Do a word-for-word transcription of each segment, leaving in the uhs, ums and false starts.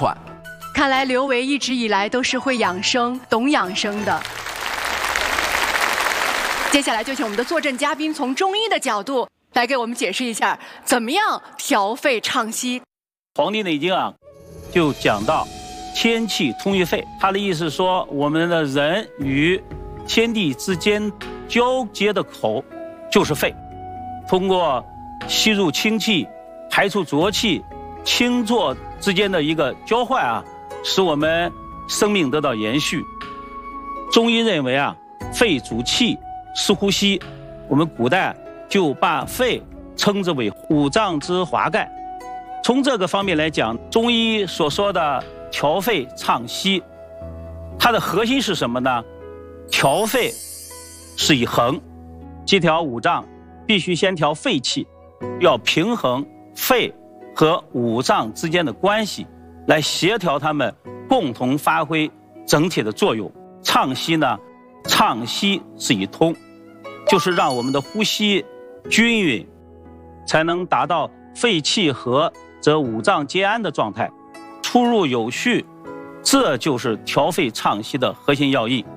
款。 看来刘维一直以来都是会养生、懂养生的。接下来就请我们的坐镇嘉宾从中医的角度来给我们解释一下，怎么样调肺畅息。 《黄帝内经》啊，就讲到天气通于肺，他的意思是说，我们的人与天地之间交接的口就是肺，通过吸入清气、排出浊气、清浊之间的一个交换啊，使我们生命得到延续。中医认为啊，肺主气，是呼吸。我们古代就把肺称之为五脏之华盖。从这个方面来讲，中医所说的调肺畅息，它的核心是什么呢？调肺是以衡，接调五脏必须先调肺气，要平衡肺和五脏之间的关系，来协调它们共同发挥整体的作用。畅息呢，畅息是以通，就是让我们的呼吸均匀，才能达到肺气和则五脏皆安的状态，出入有序，这就是调肺畅息的核心要义。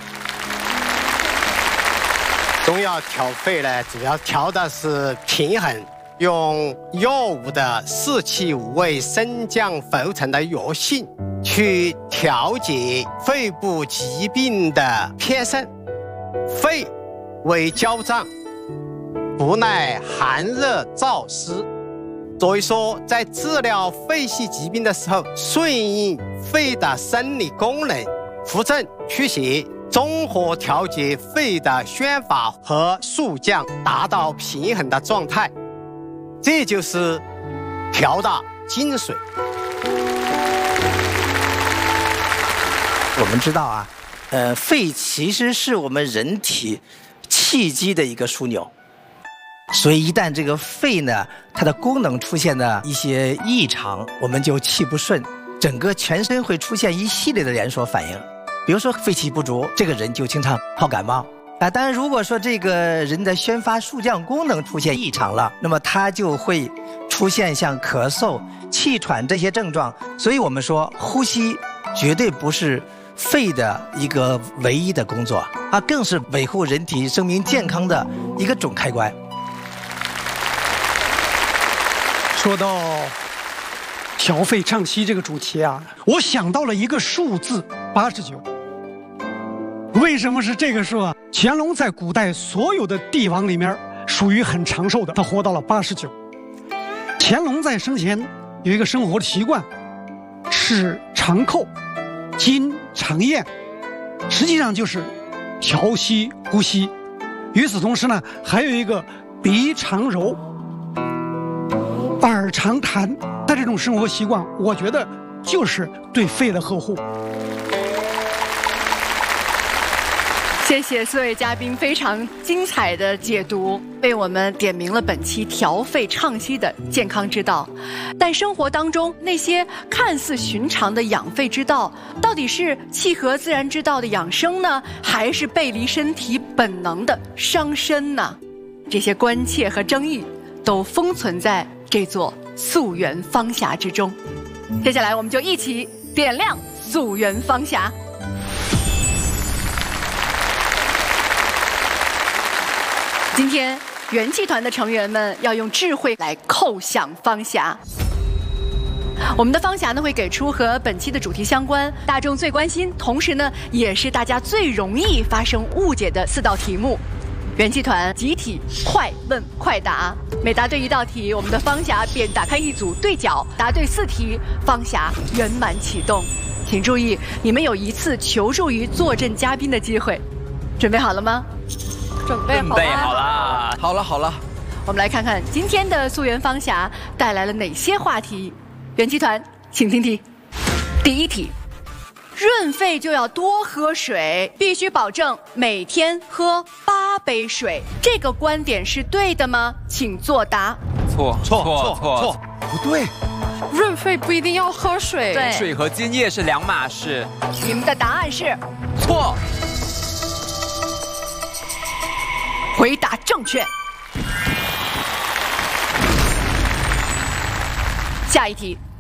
中药调肺呢，主要调的是平衡，用药物的四气五味升降浮沉的药性去调节肺部疾病的偏盛。肺为焦脏，不耐寒热燥湿，所以说在治疗肺系疾病的时候，顺应肺的生理功能，扶正祛邪，综合调节肺的宣发和肃降，达到平衡的状态，这就是调的精髓。 我们知道啊，呃，肺其实是我们人体气机的一个枢纽，所以一旦这个肺呢，它的功能出现了一些异常，我们就气不顺，整个全身会出现一系列的连锁反应。比如说肺气不足，这个人就经常好感冒啊。当然，如果说这个人的宣发肃降功能出现异常了，那么他就会出现像咳嗽、气喘这些症状。所以我们说，呼吸绝对不是肺的一个唯一的工作，它更是维护人体生命健康的一个总开关。 说到调肺畅息这个主题啊，我想到了一个数字八十九。为什么是这个数啊？乾隆在古代所有的帝王里面属于很长寿的，他活到了八十九。乾隆在生前有一个生活的习惯，是长叩、经长咽，实际上就是调息呼吸。与此同时呢，还有一个鼻长揉、耳长弹的这种生活习惯，我觉得就是对肺的呵护。 谢谢四位嘉宾非常精彩的解读，为我们点明了本期调肺畅息的健康之道。但生活当中那些看似寻常的养肺之道，到底是契合自然之道的养生呢，还是背离身体本能的伤身呢？这些关切和争议都封存在这座溯源芳峡之中。接下来我们就一起点亮溯源芳峡。今天元气团的成员们要用智慧来叩响芳峡。我们的芳峡呢会给出和本期的主题相关、大众最关心，同时呢也是大家最容易发生误解的四道题目。元气团集体快问快答，每答对一道题，我们的芳峡便打开一组对角，答对四题，芳峡圆满启动。请注意，你们有一次求助于坐镇嘉宾的机会，准备好了吗？准备好了，准备好了， 好了好了， 我们来看看今天的溯源芳峡带来了哪些话题。元气团，请听题。第一题，润肺就要多喝水，必须保证每天喝八杯水，这个观点是对的吗？请作答。 错错错错， 不对。 润肺不一定要喝水， 对， 水和津液是两码事。 你们的答案是错。 回答正确。下一题，